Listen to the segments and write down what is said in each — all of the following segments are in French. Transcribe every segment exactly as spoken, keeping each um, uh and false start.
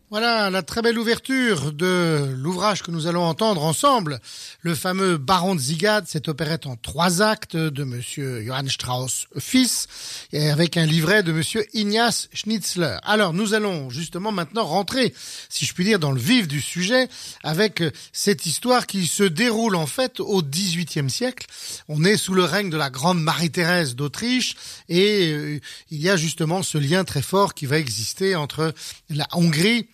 Voilà la très belle ouverture de l'ouvrage que nous allons entendre ensemble, le fameux Baron de Ziegad, cette opérette en trois actes de monsieur Johann Strauss fils, et avec un livret de monsieur Ignaz Schnitzler. Alors nous allons justement maintenant rentrer, si je puis dire, dans le vif du sujet, avec cette histoire qui se déroule en fait au dix-huitième siècle. On est sous le règne de la grande Marie-Thérèse d'Autriche, et euh, il y a justement ce lien très fort qui va exister entre la Hongrie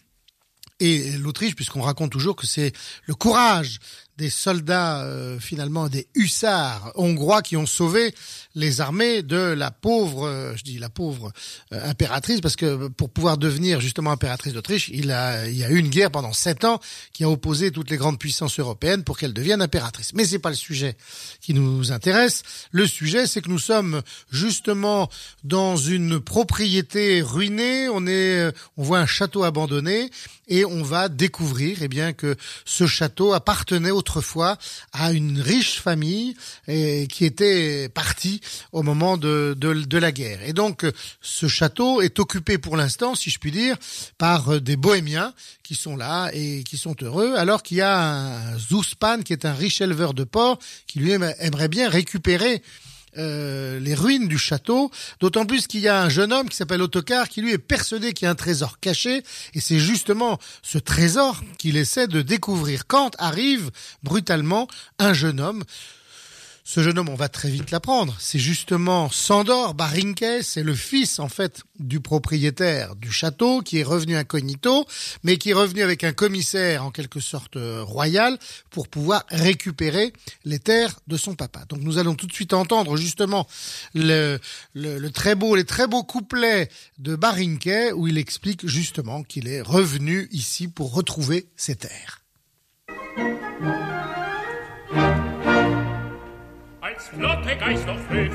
et l'Autriche, puisqu'on raconte toujours que c'est le courage des soldats, euh, finalement, des hussards hongrois qui ont sauvé les armées de la pauvre, euh, je dis la pauvre euh, impératrice, parce que pour pouvoir devenir justement impératrice d'Autriche, il a, il y a eu une guerre pendant sept ans qui a opposé toutes les grandes puissances européennes pour qu'elle devienne impératrice. Mais c'est pas le sujet qui nous intéresse. Le sujet, c'est que nous sommes justement dans une propriété ruinée. On est, on voit un château abandonné et on va découvrir, eh bien, que ce château appartenait autrefois à une riche famille et qui était partie au moment de, de, de la guerre. Et donc, ce château est occupé pour l'instant, si je puis dire, par des bohémiens qui sont là et qui sont heureux, alors qu'il y a un Zouspan qui est un riche éleveur de porcs qui lui aimerait bien récupérer Euh, les ruines du château, d'autant plus qu'il y a un jeune homme qui s'appelle Ottokar qui lui est persuadé qu'il y a un trésor caché, et c'est justement ce trésor qu'il essaie de découvrir quand arrive brutalement un jeune homme. Ce jeune homme, on va très vite l'apprendre, c'est justement Sándor Bárynke, c'est le fils en fait du propriétaire du château qui est revenu incognito, mais qui est revenu avec un commissaire en quelque sorte euh, royal pour pouvoir récupérer les terres de son papa. Donc nous allons tout de suite entendre justement le, le, le très beau, les très beaux couplets de Bárynke où il explique justement qu'il est revenu ici pour retrouver ses terres. Als flotte Geist noch früh